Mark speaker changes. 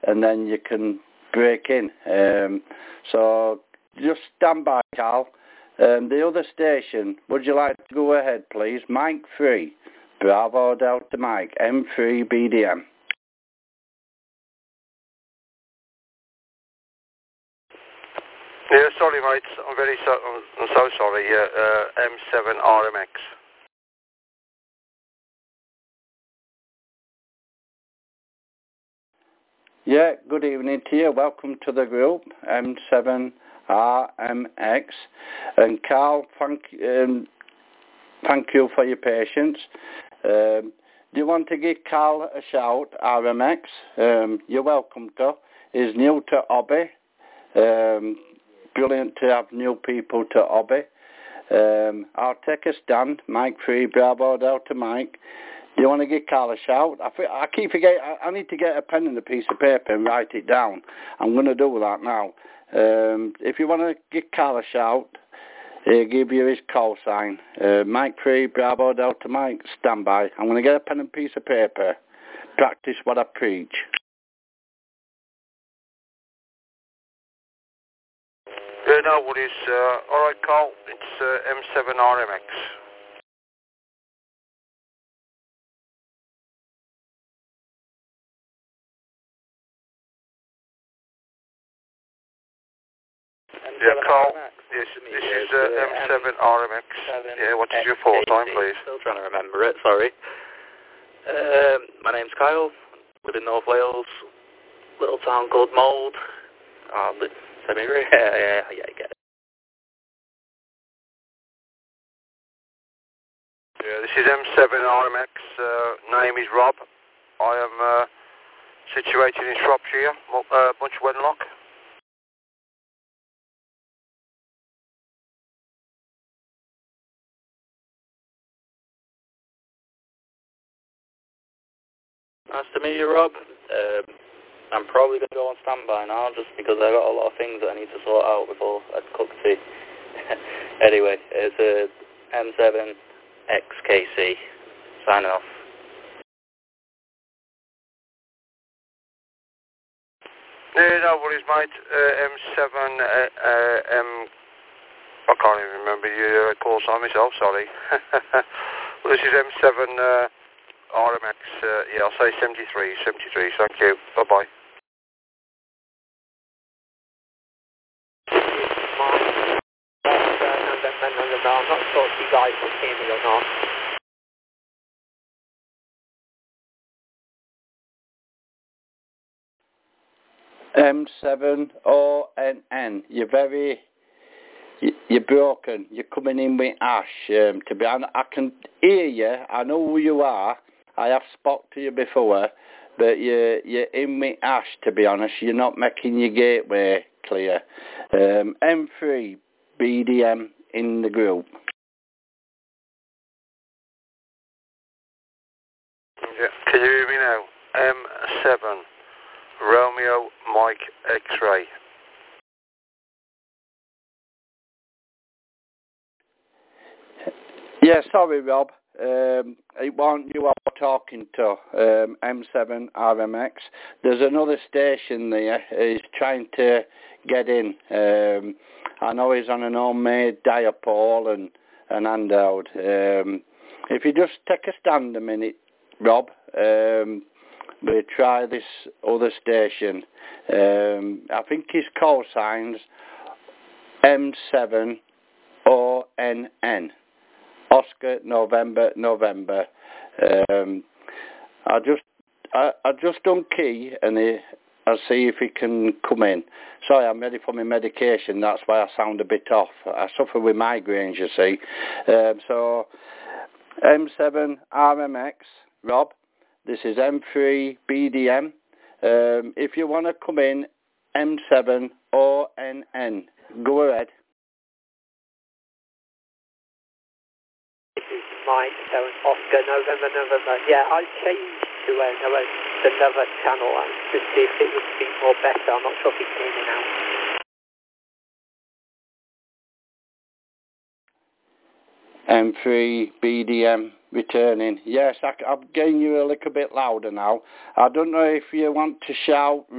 Speaker 1: and then you can break in. So just stand by, Carl. The other station, would you like to go ahead, please? Mike 3, Bravo Delta Mike, M3 BDM.
Speaker 2: Yeah, sorry, mate. I'm so sorry. M7 RMX.
Speaker 1: Yeah, good evening to you. Welcome to the group, M7 RMX. And Carl, thank you for your patience. Do you want to give Carl a shout, RMX? You're welcome to. He's new to Hobby. Brilliant to have new people to Hobby. I'll take a stand, Mike 3, Bravo Delta Mike. Do you want to give Carl a shout? I keep forgetting, I need to get a pen and a piece of paper and write it down. I'm going to do that now. If you want to give Carl a shout, he'll give you his call sign. Mike 3, Bravo Delta Mike, stand by. I'm going to get a pen and piece of paper, practice what I preach.
Speaker 2: No worries. Alright, Carl, it's M7 RMX. Yeah, Carl, this is M7 RMX. Yeah, what is your call sign, please?
Speaker 3: Still trying to remember it, sorry. My name's Kyle, live in North Wales, little town called Mould. Yeah, I get it.
Speaker 2: Yeah, this is M7 RMX. Name is Rob. I am situated in Shropshire, Bunch Wenlock.
Speaker 3: Nice to meet you, Rob. I'm probably going to go on standby now just because I got a lot of things that I need to sort out before I cook tea. Anyway, it's a M7 XKC. Signing off.
Speaker 2: Yeah, no worries, mate. M7 I can't even remember your call sign myself, sorry. Well, this is M7 RMX, yeah, I'll say 73, thank you, bye-bye.
Speaker 4: I'm not sure if you guys can hear me or not.
Speaker 1: M7ONN, you're broken, you're coming in with ash. To be honest, I can hear you, I know who you are, I have spoke to you before, but you're in with ash, to be honest, you're not making your gateway clear. M3 BDM in the group.
Speaker 2: Yeah, can you hear me now? M7 Romeo Mike X-ray.
Speaker 1: Yeah, sorry Rob, it wasn't you I was talking to, M7 RMX. There's another station there, he's trying to get in. I know he's on an homemade diapole and handheld. If you just take a stand a minute, Rob, we'll try this other station. I think his call sign's M7ONN. Oscar November. I just done key and I'll see if he can come in. Sorry, I'm ready for my medication. That's why I sound a bit off. I suffer with migraines, you see. So M7 RMX, Rob. This is M3 BDM. If you want to come in, M7ONN. Go ahead.
Speaker 4: Mike 7 Oscar November. Yeah, I changed to another channel and to see if it would be more better. I'm not sure if you can hear me now.
Speaker 1: M3 BDM returning. Yes, I'm getting you a little bit louder now. I don't know if you want to shout